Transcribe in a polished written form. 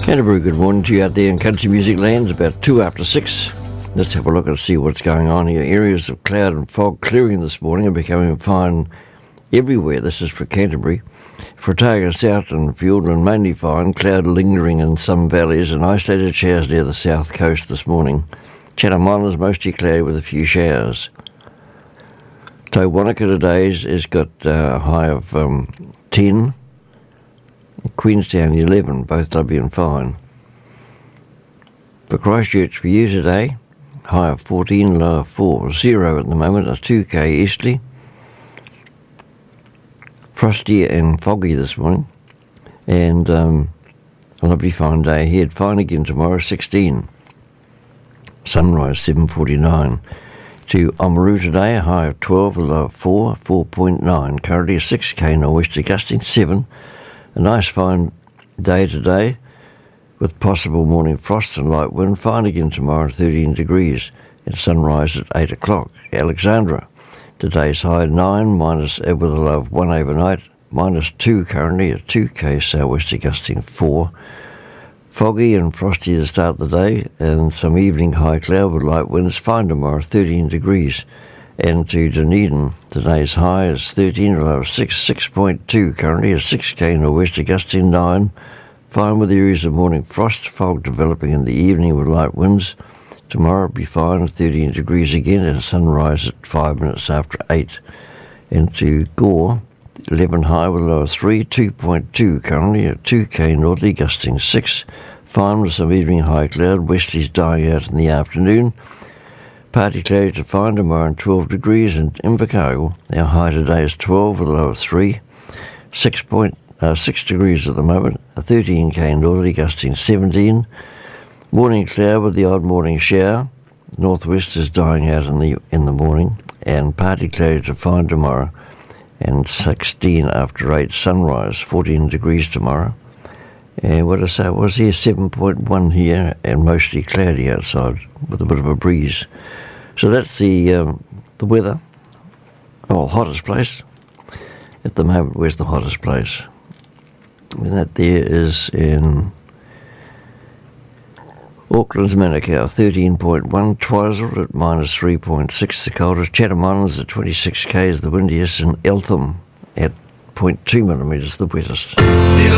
And a very good morning to you out there in country music land. About 2 after 6. Let's have a look and see what's going on here. Areas of cloud and fog clearing this morning and becoming fine everywhere. This is for Canterbury. For Otago South and Fiordland, mainly fine. Cloud lingering in some valleys and isolated showers near the south coast this morning. Chatham Islands mostly cloudy with a few showers. Tawanaka today has got a high of 10. Queenstown 11, both lovely and fine. For Christchurch for you today, high of 14, low of 4, 0 at the moment, a 2k easterly. Frosty and foggy this morning, and a lovely fine day ahead. Fine again tomorrow, 16. Sunrise 7:49. To Oamaru today, a high of 12, a low of 4, 4.9. Currently a 6k nor'wester gusting 7. A nice fine day today with possible morning frost and light wind. Fine again tomorrow, 13 degrees, and sunrise at 8 o'clock. Alexandra, today's high 9, with a low of 1 overnight, -2 currently, a 2k southwester gusting 4. Foggy and frosty to start the day, and some evening high cloud with light winds. Fine tomorrow, 13 degrees. And to Dunedin, today's high is 13, a low of 6, 6.2 currently, a 6k nor'wester gusting 9. Fine with areas of morning frost, fog developing in the evening with light winds. Tomorrow will be fine, 13 degrees again, and sunrise at 5 minutes after 8. And to Gore, 11 high with a low of 3, 2.2 currently, a 2k northerly gusting 6. Fine with some evening high cloud, westerlies dying out in the afternoon. Partly cloudy to fine tomorrow and 12 degrees. And Invercargill, our high today is 12 with a low of 3, 6 degrees at the moment, a 13k northerly gusting 17. Morning cloud with the odd morning shower. Northwest is dying out in the morning, and partly cloudy to fine tomorrow, and 16 after 8. Sunrise 14 degrees tomorrow. And what I say was here 7.1 here, and mostly cloudy outside with a bit of a breeze. So that's the weather. Oh, hottest place at the moment. Where's the hottest place? And that there is in Auckland's Manukau, 13.1, Twizel at -3.6, the coldest. Chatham Islands at 26 k's, the windiest, and Eltham at 0.2 millimetres, the wettest.